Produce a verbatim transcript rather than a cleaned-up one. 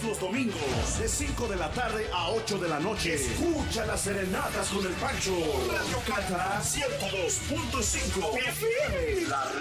todos los domingos, de cinco de la tarde a ocho de la noche. Escucha las serenatas con el Pancho. Radio Cata ciento dos punto cinco F M. La